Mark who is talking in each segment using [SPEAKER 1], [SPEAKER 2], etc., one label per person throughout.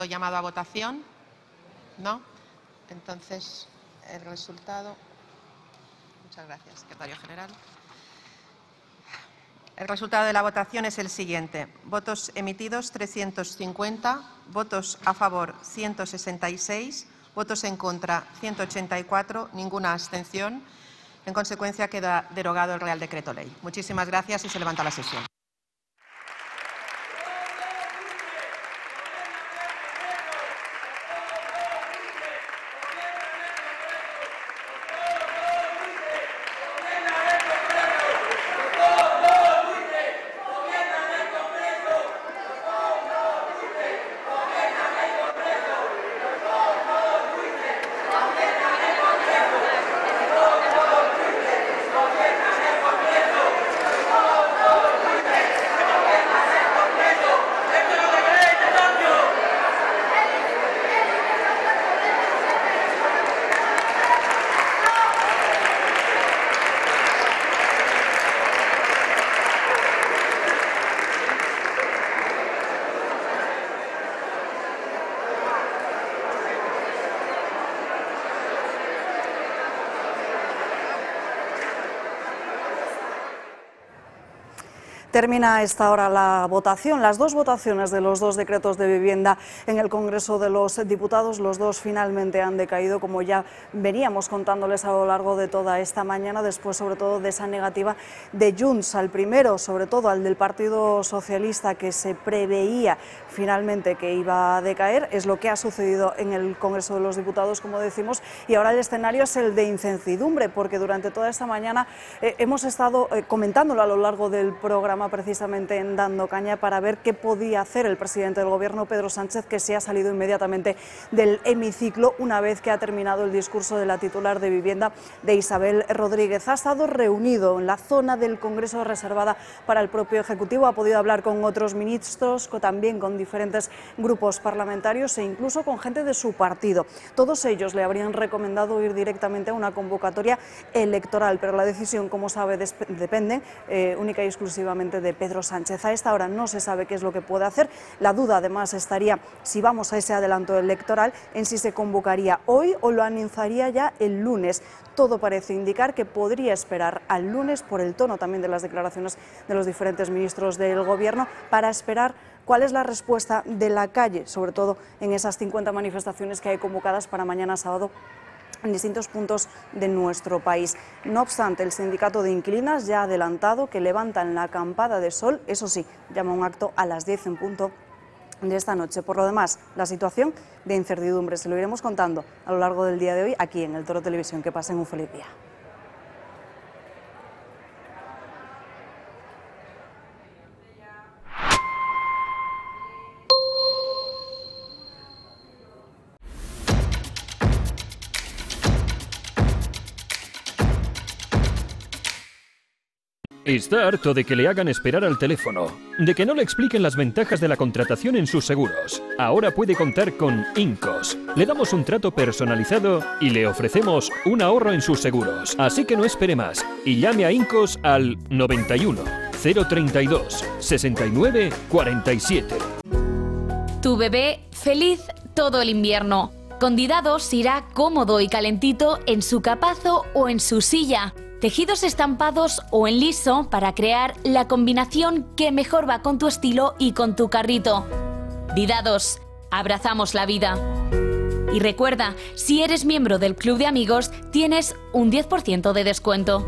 [SPEAKER 1] Llamado a votación, ¿no? Entonces, el resultado. Muchas gracias, secretario general. El resultado de la votación es el siguiente. Votos emitidos 350, votos a favor 166, votos en contra 184, ninguna abstención. En consecuencia, queda derogado el Real Decreto Ley. Muchísimas gracias y se levanta la sesión.
[SPEAKER 2] Termina a esta hora la votación, las dos votaciones de los dos decretos de vivienda en el Congreso de los Diputados. Los dos finalmente han decaído, como ya veníamos contándoles a lo largo de toda esta mañana, después sobre todo de esa negativa de Junts al primero, sobre todo al del Partido Socialista, que se preveía finalmente que iba a decaer. Es lo que ha sucedido en el Congreso de los Diputados, como decimos, y ahora el escenario es el de incertidumbre, porque durante toda esta mañana hemos estado comentándolo a lo largo del programa, precisamente en Dando Caña, para ver qué podía hacer el presidente del Gobierno, Pedro Sánchez, que se ha salido inmediatamente del hemiciclo una vez que ha terminado el discurso de la titular de Vivienda, de Isabel Rodríguez. Ha estado reunido en la zona del Congreso reservada para el propio Ejecutivo, ha podido hablar con otros ministros, también con diferentes grupos parlamentarios e incluso con gente de su partido. Todos ellos le habrían recomendado ir directamente a una convocatoria electoral, pero la decisión, como sabe, depende única y exclusivamente de Pedro Sánchez. A esta hora no se sabe qué es lo que puede hacer. La duda, además, estaría, si vamos a ese adelanto electoral, en si se convocaría hoy o lo anunciaría ya el lunes. Todo parece indicar que podría esperar al lunes, por el tono también de las declaraciones de los diferentes ministros del Gobierno, para esperar cuál es la respuesta de la calle, sobre todo en esas 50 manifestaciones que hay convocadas para mañana sábado en distintos puntos de nuestro país. No obstante, el sindicato de inquilinas ya ha adelantado que levantan la acampada de sol, eso sí, llama un acto a las 10 en punto de esta noche. Por lo demás, la situación de incertidumbre se lo iremos contando a lo largo del día de hoy aquí en el Toro Televisión. Que pasen un feliz día.
[SPEAKER 3] Está harto de que le hagan esperar al teléfono, de que no le expliquen las ventajas de la contratación en sus seguros. Ahora puede contar con Incos. Le damos un trato personalizado y le ofrecemos un ahorro en sus seguros. Así que no espere más y llame a Incos al 91 032 69 47.
[SPEAKER 4] Tu bebé feliz todo el invierno. Con Didados irá cómodo y calentito en su capazo o en su silla. Tejidos estampados o en liso para crear la combinación que mejor va con tu estilo y con tu carrito. Didados, abrazamos la vida. Y recuerda, si eres miembro del Club de Amigos, tienes un 10% de descuento.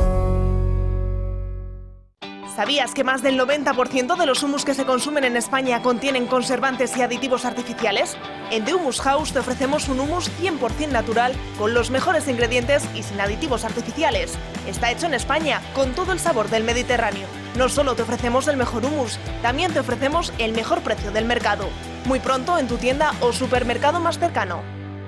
[SPEAKER 5] ¿Sabías que más del 90% de los humus que se consumen en España contienen conservantes y aditivos artificiales? En The Humus House te ofrecemos un humus 100% natural, con los mejores ingredientes y sin aditivos artificiales. Está hecho en España, con todo el sabor del Mediterráneo. No solo te ofrecemos el mejor humus, también te ofrecemos el mejor precio del mercado. Muy pronto en tu tienda o supermercado más cercano.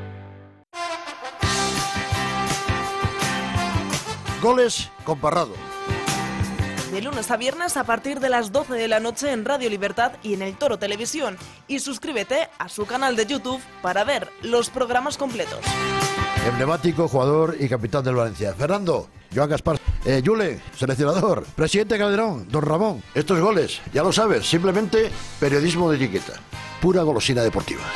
[SPEAKER 6] Goles con Parrado.
[SPEAKER 5] De lunes a viernes a partir de las 12 de la noche en Radio Libertad y en el Toro Televisión. Y suscríbete a su canal de YouTube para ver los programas completos.
[SPEAKER 6] Emblemático jugador y capitán del Valencia. Fernando, Joan Gaspar, Yule, seleccionador, presidente Calderón, don Ramón. Estos goles, ya lo sabes, simplemente periodismo de etiqueta. Pura golosina deportiva.